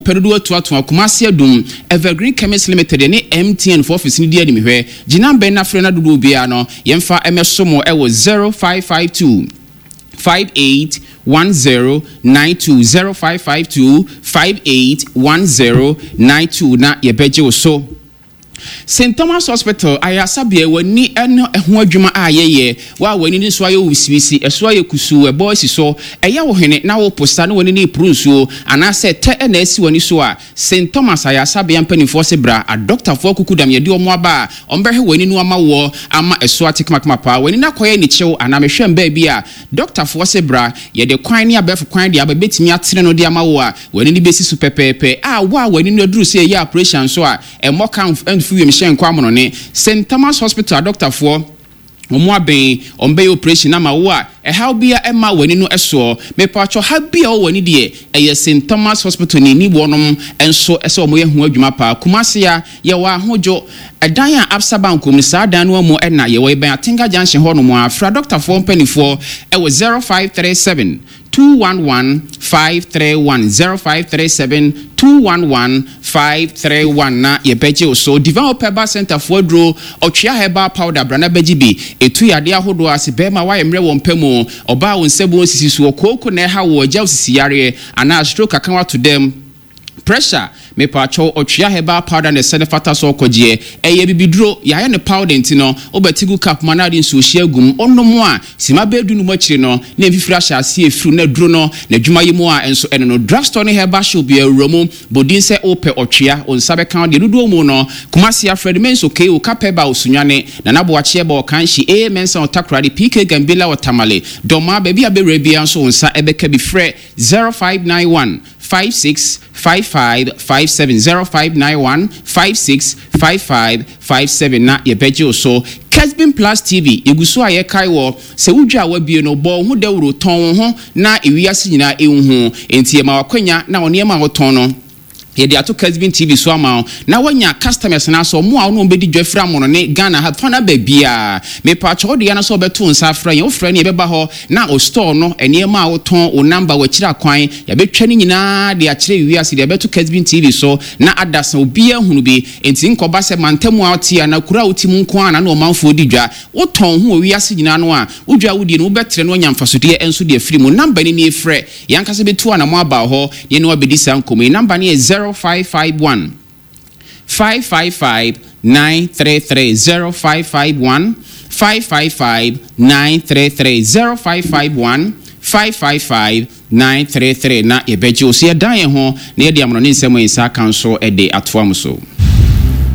perudu atuatu Kumasi Adum Evergreen Chemist Limited ne MTN for office ni dia ni mehwe gina ben na frɛ na dudu bia no yemfa emesomo ewo 0552 581092 0552 581092 na yebeje wo so St. Thomas Hospital ayasabie wani eno eho adwuma ayeye wa wani ni so ayo wisibisi eso ayo kusu ebo asiso eya wo hene na wo posta no wani ni prunsuo anase te na asi wani so a St. Thomas ayasabie ampanifo se bra a doctor fo kukudam ye de omo aba ombehe wani no ama wo ama eso atikmakma pa wani na koye ni chew anamehwe mba bia doctor fo se bra ye de kwan ni abefo kwan de abetimi atene no de ama wo a wani ni besi su pepepe a wa wani no duru se ye operation so a emoka we mission kwamono ne St. Thomas Hospital doctor for omuaben ombe operation na mawo a how bia ema wani no eso me pacho ha bia wani de St. Thomas Hospital ni wonom enso eso omo ye hu adwuma pa Kumasi ya ye wa hojo edan a Absa Bank mu sa dan no mo na ye we ben Atinga Junction ho no mo afra doctor for mpanifo e wo 0537 211 531 0537 211 531 na ye beje so developer ba center for dro otwea herbal powder brana bejibi etu yade ahodo ase be ma wa yemre won pemu oba won sebo sisi so kokoko na ha wo ja sisi yare ana stroke akan to them pressure me pacho otwea herbal powder na sene fata so kogye eye bibiduro ya ne powder ntino obetigu cap manadi nso hiagum onnom a sima bedu no machire no na mfifira hyase efru na duro no na dwuma yemu a enso ene no drugstore ne herbal shop bia romu bodin se ope otwea onsabe kan de dudu mu no Kumasi Fred Menso ke o kapeba osunwane na nabo ache ba okanhyi mensa otakrade PK Gambela otamale doma ba bia berebia nso onsa ebeka bi frɛ 0591 565557 0591565557 na yebeje so Kesbin Plus TV eguso aye kaiwo se wudwa wabie no bo hu dawuro ton ho na ewiase nyina ehun enti ma wakwanya na one ma woton no ye dia to Kesbin TV so ama na wanya customers na so mo a no be di dwafra mo no ne Ghana ha fana ba bia me pa cho de na so beto nsa fra ye ofra ne be ba ho na o store no ene ma woton o number wa kira kwan ya betwa ni nyina de a kire wiase de beto Kesbin TV so na adasa obi ehunu bi enti nkoba se mantemu atia na kura otimu nko ana na o manfo di dwa woton ho wiase nyina no a wudwa wudi no wo betre no nyamfasode enso de afiri mu number ni ne frɛ yankase betu ana mo aba ho ye ne obedi sankomi number ni 0551 555 933 0551 555 933 0551 555 933 na yebeje osia dan ye ho na ye de amono ne nsɛm ensa kan so ede atoam so